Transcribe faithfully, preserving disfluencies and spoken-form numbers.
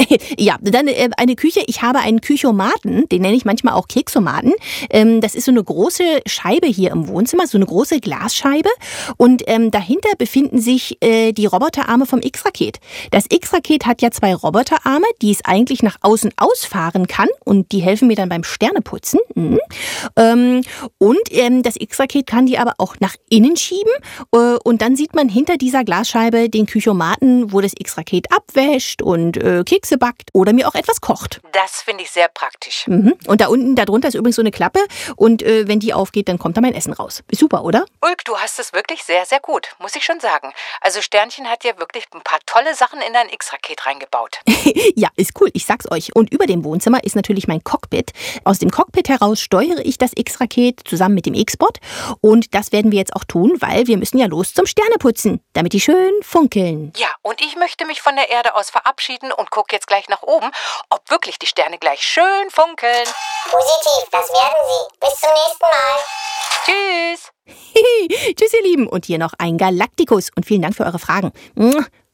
Ja, dann äh, eine Küche. Ich habe einen Küchomaten, den nenne ich manchmal auch Keksomaten. Ähm, das ist so eine große Scheibe hier im Wohnzimmer, so eine große Glasscheibe. Und ähm, dahinter befinden sich äh, die Roboterarme vom X-Raket. Das X-Raket hat ja zwei Roboterarme, die es eigentlich nach außen ausfahren kann. Und die helfen mir dann beim Sterneputzen. Mhm. Ähm, und ähm, das X-Raket kann die aber auch nach innen schieben. Äh, und dann sieht man hinter dieser Glasscheibe den Küchomaten, wo das X-Raket abwäscht und äh, Kekse backt oder mir auch etwas kocht. Das finde ich sehr praktisch. Mhm. Und da unten, da drunter ist übrigens so eine Klappe. Und äh, wenn die aufgeht, dann kommt da mein Essen raus. Ist super, oder? Ulk, du hast es wirklich sehr, sehr gut, muss ich schon sagen. Also Sternchen hat ja wirklich ein paar tolle Sachen in dein X-Raket reingebaut. Ja, ist cool, ich sag's euch. Und über dem Wohnzimmer ist natürlich mein Cockpit. Aus dem Cockpit heraus steuere ich das X-Raket zusammen mit dem X-Bot. Und das werden wir jetzt auch tun, weil wir müssen ja los zum Sterneputzen, damit die schön funkeln. Ja, und ich möchte mich von der Erde aus verabschieden und gucke jetzt gleich nach oben, ob wirklich die Sterne gleich schön funkeln. Positiv, das werden sie. Bis zum nächsten Mal. Tschüss. Tschüss, ihr Lieben. Und hier noch ein Galaktikus. Und vielen Dank für eure Fragen.